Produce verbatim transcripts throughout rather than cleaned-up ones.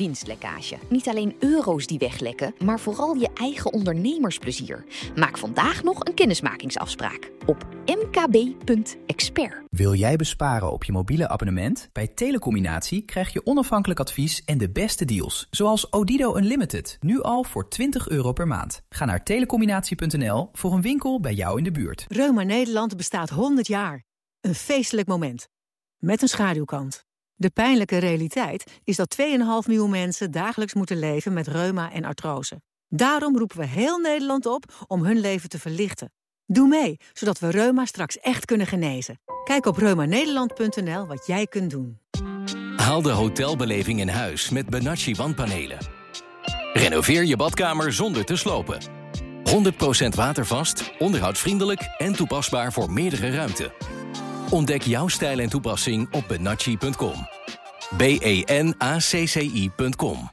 winstlekkage. Niet alleen euro's die weglekken, maar vooral je eigen ondernemersplezier. Maak vandaag nog een kennismakingsafspraak op m k b punt expert. Wil jij besparen op je mobiele abonnement? Bij Telecombinatie krijg je onafhankelijk advies en de beste deals. Zoals Odido Unlimited, nu al voor twintig euro per maand. Ga naar telecombinatie punt n l voor een winkel bij jou in de buurt. Reuma Nederland bestaat honderd jaar. Een feestelijk moment. Met een schaduwkant. De pijnlijke realiteit is dat twee komma vijf miljoen mensen dagelijks moeten leven met reuma en artrose. Daarom roepen we heel Nederland op om hun leven te verlichten. Doe mee, zodat we reuma straks echt kunnen genezen. Kijk op reuma nederland punt n l wat jij kunt doen. Haal de hotelbeleving in huis met Benacci wandpanelen. Renoveer je badkamer zonder te slopen. honderd procent watervast, onderhoudsvriendelijk en toepasbaar voor meerdere ruimten. Ontdek jouw stijl en toepassing op benacci punt com. B E N A C C I punt com.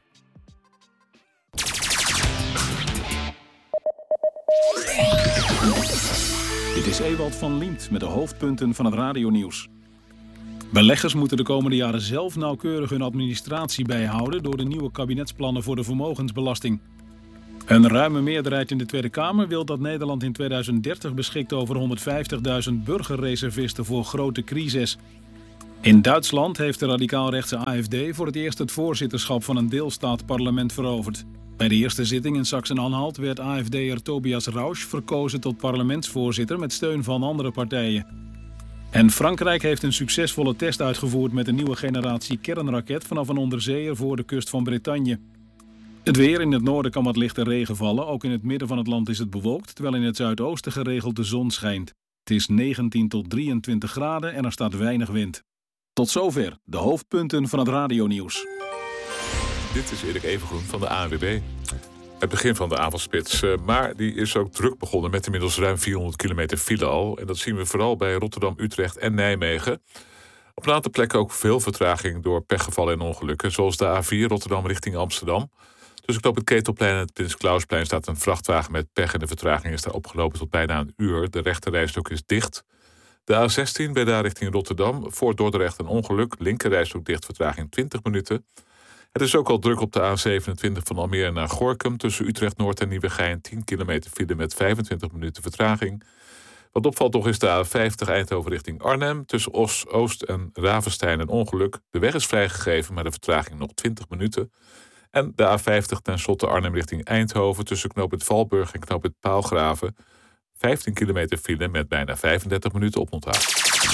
Dit is Ewald van Liemt met de hoofdpunten van het radionieuws. Beleggers moeten de komende jaren zelf nauwkeurig hun administratie bijhouden door de nieuwe kabinetsplannen voor de vermogensbelasting. Een ruime meerderheid in de Tweede Kamer wil dat Nederland in tweeduizend dertig beschikt over honderdvijftigduizend burgerreservisten voor grote crises. In Duitsland heeft de radicaal-rechtse A F D voor het eerst het voorzitterschap van een deelstaatparlement veroverd. Bij de eerste zitting in Sachsen-Anhalt werd A F D'er Tobias Rausch verkozen tot parlementsvoorzitter met steun van andere partijen. En Frankrijk heeft een succesvolle test uitgevoerd met een nieuwe generatie kernraket vanaf een onderzeeër voor de kust van Bretagne. Het weer: in het noorden kan wat lichte regen vallen. Ook in het midden van het land is het bewolkt, terwijl in het zuidoosten geregeld de zon schijnt. Het is negentien tot drieëntwintig graden en er staat weinig wind. Tot zover de hoofdpunten van het radionieuws. Dit is Erik Evengroen van de A N W B. Het begin van de avondspits, maar die is ook druk begonnen met inmiddels ruim vierhonderd kilometer file al. En dat zien we vooral bij Rotterdam, Utrecht en Nijmegen. Op een aantal plekken ook veel vertraging door pechgevallen en ongelukken, zoals de A vier Rotterdam richting Amsterdam. Tussen knooppunt Ketelplein en het Prins Klausplein staat een vrachtwagen met pech en de vertraging is daar opgelopen tot bijna een uur. De rechterrijstrook is dicht. De A zestien bij daar richting Rotterdam, voor Dordrecht een ongeluk, linkerrijstrook dicht, vertraging twintig minuten. Het is ook al druk op de A zevenentwintig van Almere naar Gorinchem tussen Utrecht Noord en Nieuwegein, tien kilometer file met vijfentwintig minuten vertraging. Wat opvalt nog is de A vijftig Eindhoven richting Arnhem. Tussen Os, Oost en Ravenstein een ongeluk. De weg is vrijgegeven, maar de vertraging nog twintig minuten. En de A vijftig ten slotte Arnhem richting Eindhoven tussen knooppunt Valburg en knooppunt Paalgraven. vijftien kilometer file met bijna vijfendertig minuten oponthoud.